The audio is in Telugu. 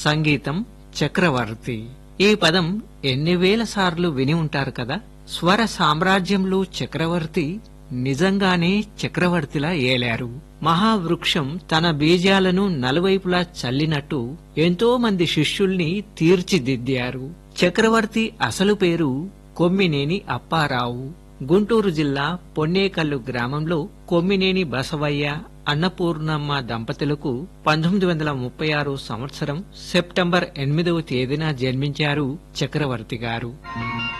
సంగీతం చక్రవర్తి. ఈ పదం ఎన్ని వేల సార్లు విని ఉంటారు కదా. స్వర సామ్రాజ్యంలో చక్రవర్తి నిజంగానే చక్రవర్తిలా ఏలారు. మహావృక్షం తన బీజాలను నలువైపులా చల్లినట్టు ఎంతో మంది శిష్యుల్ని తీర్చిదిద్దారు. చక్రవర్తి అసలు పేరు కొమ్మినేని అప్పారావు. గుంటూరు జిల్లా పొన్నేకల్లు గ్రామంలో కొమ్మినేని బసవయ్య, అన్నపూర్ణమ్మ దంపతులకు 1936 సంవత్సరం సెప్టెంబర్ 8వ తేదీన జన్మించారు చక్రవర్తి గారు.